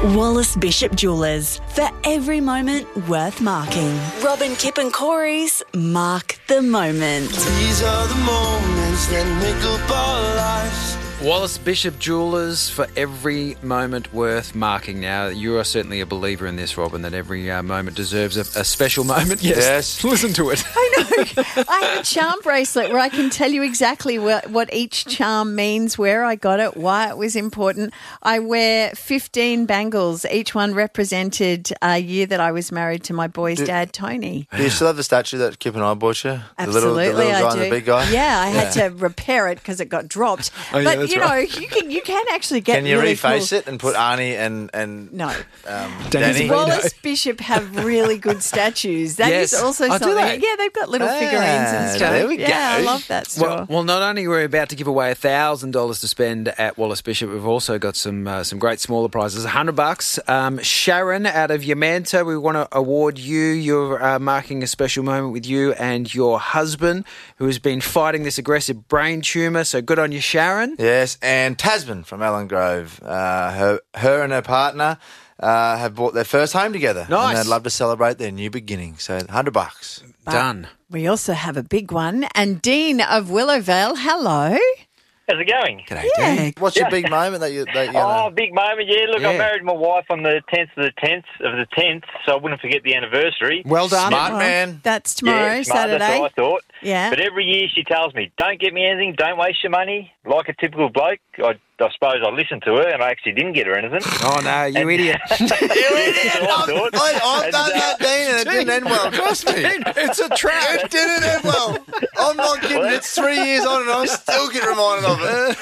Wallace Bishop Jewelers, for every moment worth marking. Robin, Kip and Corey's Mark the Moment. These are the moments that make up our lives. Wallace Bishop Jewelers, for every moment worth marking. Now, you are certainly a believer in this, Robin, that every moment deserves a special moment. Yes. Listen to it. I know. I have a charm bracelet where I can tell you exactly what each charm means, where I got it, why it was important. I wear 15 bangles. Each one represented a year that I was married to my boy's dad, Tony. Do you still have the statue that Kip and I bought you? Absolutely, the little guy I and do. the big guy? Yeah, I had to repair it because it got dropped. Oh, but, that's you know, right. you can actually get Can you really reface cool. it and put Arnie and No. Danny? Wallace Bishop have really good statues. That is Yes. also Oh, do something. they? Yeah, they've got little figurines and stuff. there we Yeah, I go. love that store. Well, not only are we about to give away $1,000 to spend at Wallace Bishop, we've also got some great smaller prizes. $100. Sharon out of Yamanta, we want to award you. You're marking a special moment with you and your husband, who has been fighting this aggressive brain tumour. So good on you, Sharon. Yes, and Tasman from Allen Grove. Her and her partner have bought their first home together. Nice. And they'd love to celebrate their new beginning. So $100. Done. We also have a big one. And Dean of Willowvale, hello. How's it going? G'day, Yeah. Dean. What's your big moment that you're Oh, big moment. Yeah, look, Yeah. I married my wife on the 10th of the 10th, so I wouldn't forget the anniversary. Well done. Smart man. That's tomorrow, Yeah, smart, Saturday. That's what I thought. Yeah. But every year she tells me, don't get me anything, don't waste your money. Like a typical bloke, I suppose I listened to her and I actually didn't get her anything. Oh, no, you idiot. You idiot. That's what I thought. I've done And, that, Dean, and it didn't end well. Trust me. It's a trap. It didn't end well. I'm not kidding. Well, It's 3 years on and I still get reminded of it.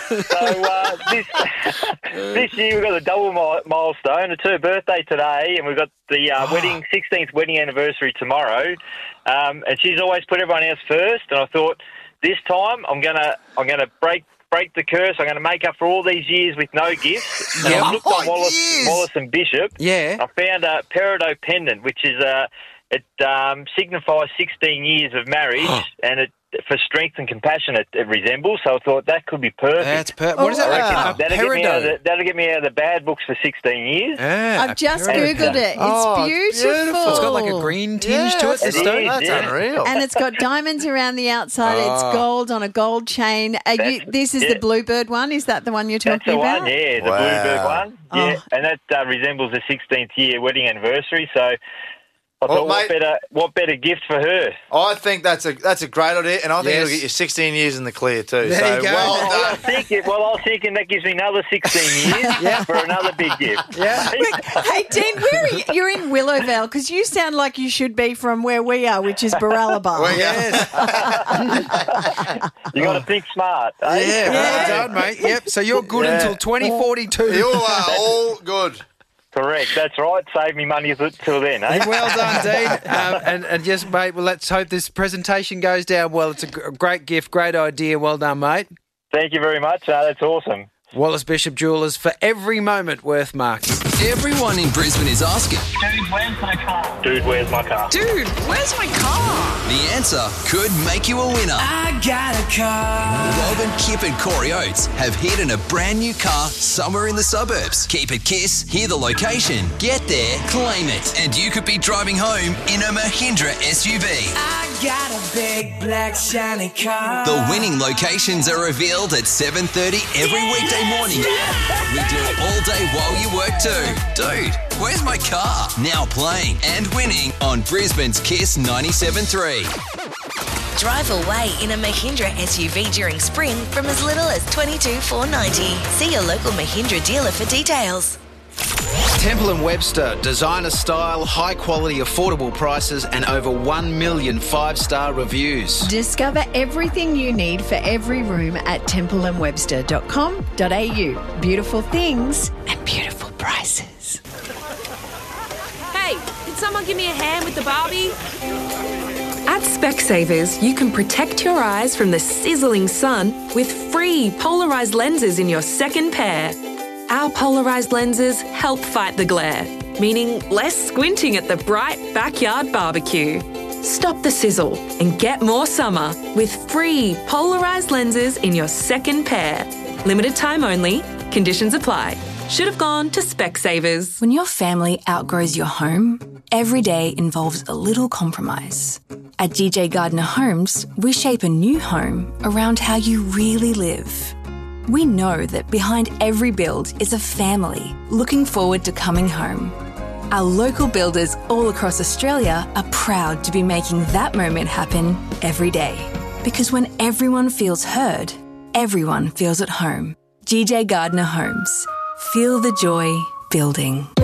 So this year we've got a double milestone. It's her birthday today, and we've got the 16th wedding anniversary tomorrow. And she's always put everyone else first. And I thought this time I'm gonna break the curse. I'm going to make up for all these years with no gifts. And I looked on Wallace and Bishop. Yeah. I found a peridot pendant, which is it signifies 16 years of marriage, and it for strength and compassion it resembles. So I thought that could be perfect. That's perfect. What is that? wow. That'll get me out of the bad books for 16 years. Yeah, I've just peridot. Googled it. It's Oh, beautiful. beautiful. It's got like a green tinge to it. The it stone. is. That's Yeah. unreal. And it's got diamonds around the outside. It's gold on a gold chain. This is the Bluebird one. Is that the one you're That's talking the about? one, yeah, the Wow. Bluebird one. Yeah, Oh. and that resembles the 16th year wedding anniversary. So I thought, mate, what better gift for her? I think that's a great idea, and I think Yes. it'll get you 16 years in the clear too. There so you go. well I done. was thinking that gives me another 16 years for another big gift. Yeah. Hey, Dean, where are you? You're in Willowvale because you sound like you should be from where we are, which is Barralaba. Well, Yes. You got to think smart. Eh? Yeah, well done, mate. Yep. So you're good until 2042. You are all good. Correct. That's right. Save me money till then. Eh? Well done, Dean. And yes, mate, well, let's hope this presentation goes down well. It's a great gift, great idea. Well done, mate. Thank you very much. That's awesome. Wallace Bishop Jewelers, for every moment worth marking. Everyone in Brisbane is asking. Dude, where's my car? Dude, where's my car? Dude, where's my car? The answer could make you a winner. I got a car. Robin, Kip and Corey Oates have hidden a brand new car somewhere in the suburbs. Keep it Kiss, hear the location, get there, claim it. And you could be driving home in a Mahindra SUV. I got a big black shiny car. The winning locations are revealed at 7:30 every weekday morning. We do it all day while you work too. Dude, where's my car? Now playing and winning on Brisbane's Kiss 97.3. Drive away in a Mahindra SUV during spring from as little as $22,490. See your local Mahindra dealer for details. Temple & Webster, designer style, high quality, affordable prices and over 1 million 5-star reviews. Discover everything you need for every room at templeandwebster.com.au. Beautiful things and beautiful prices. Hey, can someone give me a hand with the Barbie? At Specsavers, you can protect your eyes from the sizzling sun with free polarised lenses in your second pair. Our polarised lenses help fight the glare, meaning less squinting at the bright backyard barbecue. Stop the sizzle and get more summer with free polarised lenses in your second pair. Limited time only. Conditions apply. should have gone to Specsavers. When your family outgrows your home, every day involves a little compromise. At GJ Gardner Homes, we shape a new home around how you really live. We know that behind every build is a family looking forward to coming home. Our local builders all across Australia are proud to be making that moment happen every day. Because when everyone feels heard, everyone feels at home. GJ Gardner Homes. Feel the joy building.